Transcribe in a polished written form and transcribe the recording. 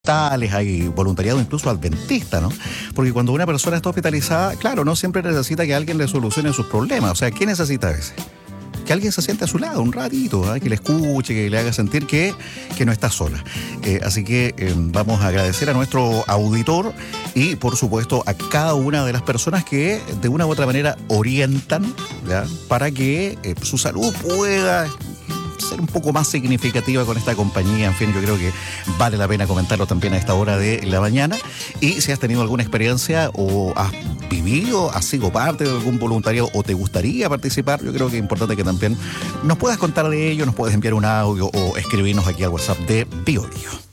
Hay voluntariado incluso adventista, ¿no? Porque cuando una persona está hospitalizada, claro, no siempre necesita que alguien le solucione sus problemas. O sea, ¿qué necesita a veces? Que alguien se siente a su lado un ratito, ¿eh? Que le escuche, que le haga sentir que no está sola. Así que vamos a agradecer a nuestro auditor y, por supuesto, a cada una de las personas que de una u otra manera orientan, ¿ya? Para que su salud pueda ser un poco más significativa con esta compañía. En fin, yo creo que vale la pena comentarlo también a esta hora de la mañana. Y si has tenido alguna experiencia o has vivido, has sido parte de algún voluntariado o te gustaría participar, yo creo que es importante que también nos puedas contar de ello, nos puedes enviar un audio o escribirnos aquí al WhatsApp de BioBio.